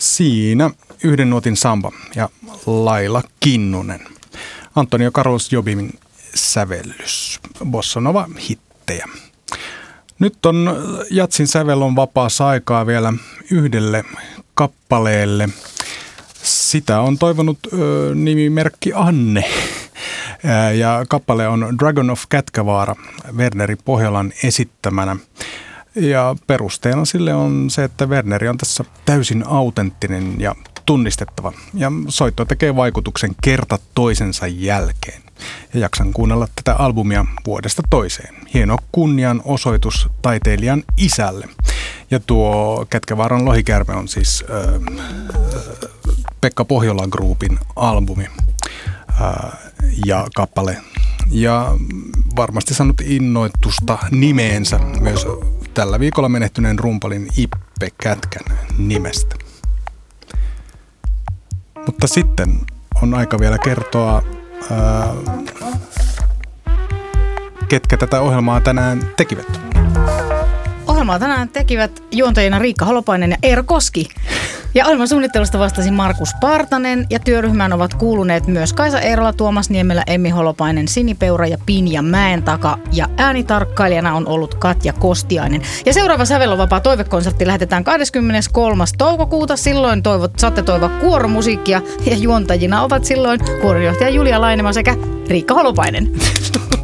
Siinä yhden nuotin samba ja Laila Kinnunen. Antonio Carlos Jobim sävellys. Bossa Nova hittejä. Nyt on jatsin sävel on vapaassa aikaa vielä yhdelle kappaleelle. Sitä on toivonut nimimerkki Anne. Ja kappale on Dragon of Kätkävaara Werneri Pohjolan esittämänä. Ja perusteena sille on se, että Werneri on tässä täysin autenttinen ja tunnistettava. Ja soitto tekee vaikutuksen kerta toisensa jälkeen. Ja jaksan kuunnella tätä albumia vuodesta toiseen. Hieno kunnianosoitus taiteilijan isälle. Ja tuo Kätkävaaran lohikärme on siis Pekka Pohjola Groupin albumi ja kappale. Ja varmasti saanut innoitusta nimeensä myös tällä viikolla menehtyneen rumpalin Ippe Kätkän nimestä. Mutta sitten on aika vielä kertoa, ketkä tätä ohjelmaa tänään tekivät. Ohjelmaa tänään tekivät juontajina Riikka Holopainen ja Eero Koski. Ja ohjelman suunnittelusta vastasi Markus Partanen ja työryhmään ovat kuuluneet myös Kaisa Eerola, Tuomas Niemelä, Emmi Holopainen, Sini Peura ja Pinja Mäentaka. Ja äänitarkkailijana on ollut Katja Kostiainen. Ja seuraava Sävellovapaa toivekonsertti lähetetään 23. toukokuuta. Silloin saatte toivoa kuoromusiikkia ja juontajina ovat silloin kuoronjohtaja Julia Lainema sekä Riikka Holopainen.